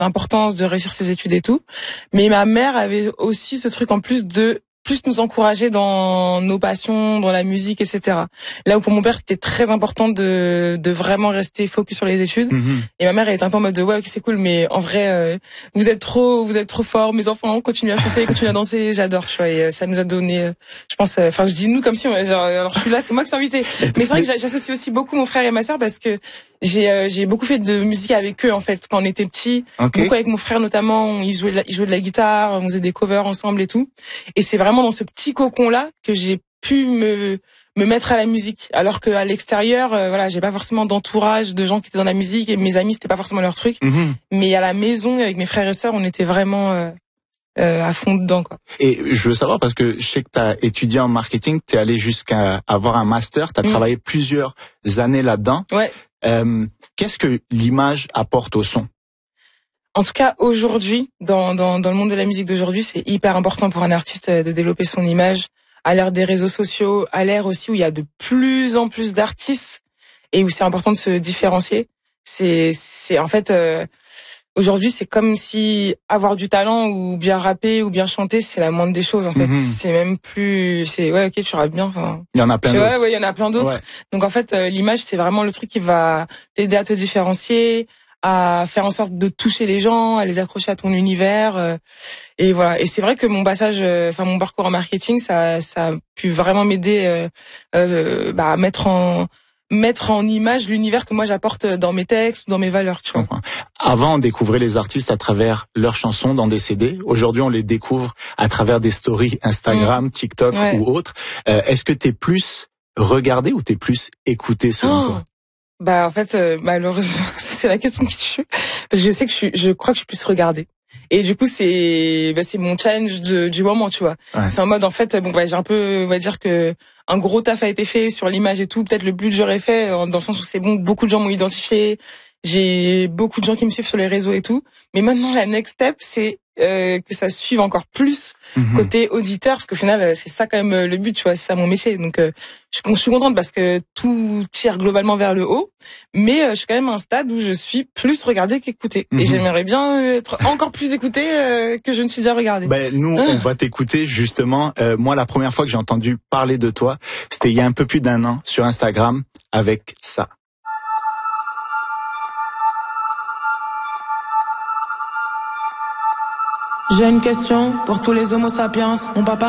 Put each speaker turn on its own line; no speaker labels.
l'importance de réussir ses études et tout. Mais ma mère avait aussi ce truc en plus de plus nous encourager dans nos passions, dans la musique, etc. Là où pour mon père c'était très important de vraiment rester focus sur les études. Et ma mère elle était un peu en mode de ouais ok, c'est cool, mais en vrai vous êtes trop forts, mes enfants, continuez à chanter, continuez à danser, j'adore, tu vois. Et ça nous a donné, je pense, enfin je dis nous comme si genre, alors je suis là, c'est moi qui suis invitée. Mais c'est vrai que j'associe aussi beaucoup mon frère et ma sœur parce que j'ai beaucoup fait de musique avec eux en fait quand on était petits.
Okay.
Beaucoup avec mon frère notamment, il jouait de la guitare, on faisait des covers ensemble et tout. Et c'est vraiment dans ce petit cocon là que j'ai pu me mettre à la musique, alors que à l'extérieur voilà, j'ai pas forcément d'entourage de gens qui étaient dans la musique et mes amis c'était pas forcément leur truc. Mais à la maison avec mes frères et sœurs, on était vraiment à fond dedans quoi.
Et je veux savoir parce que je sais que tu as étudié en marketing, tu es allé jusqu'à avoir un master, tu as travaillé plusieurs années là-dedans.
Ouais.
Qu'est-ce que l'image apporte au son?
En tout cas, aujourd'hui, dans le monde de la musique d'aujourd'hui, c'est hyper important pour un artiste de développer son image à l'ère des réseaux sociaux, à l'ère aussi où il y a de plus en plus d'artistes et où c'est important de se différencier. C'est en fait aujourd'hui, c'est comme si avoir du talent ou bien rapper ou bien chanter, c'est la moindre des choses en fait. C'est même plus, c'est ouais ok, tu rappes bien. Enfin,
il y en a plein d'autres.
Ouais, il y en a plein d'autres. Ouais. Donc en fait, l'image, c'est vraiment le truc qui va t'aider à te différencier, à faire en sorte de toucher les gens, à les accrocher à ton univers. Et voilà. Et c'est vrai que mon passage, enfin mon parcours en marketing, ça a pu vraiment m'aider à mettre en image l'univers que moi j'apporte dans mes textes ou dans mes valeurs, tu vois.
Avant, on découvrait les artistes à travers leurs chansons dans des CD. Aujourd'hui, on les découvre à travers des stories Instagram, TikTok ou autres. Est-ce que t'es plus regardé ou t'es plus écouté selon toi?
Bah en fait malheureusement c'est la question qui tue parce que je sais que je crois que je suis plus regardée. Et du coup c'est mon challenge du moment, tu vois. Ouais. C'est en mode en fait j'ai un peu, on va dire que un gros taf a été fait sur l'image et tout, peut-être le plus dur est fait dans le sens où c'est bon, beaucoup de gens m'ont identifié, j'ai beaucoup de gens qui me suivent sur les réseaux et tout, mais maintenant la next step c'est que ça suive encore plus côté auditeur, parce qu'au final c'est ça quand même le but, tu vois, c'est ça mon métier. Donc je suis contente parce que tout tire globalement vers le haut, mais je suis quand même à un stade où je suis plus regardée qu'écoutée. Et j'aimerais bien être encore plus écoutée que je ne suis déjà regardée.
Ben nous on va t'écouter justement. Moi la première fois que j'ai entendu parler de toi, c'était il y a un peu plus d'1 an sur Instagram avec ça.
J'ai une question pour tous les homo sapiens. Mon papa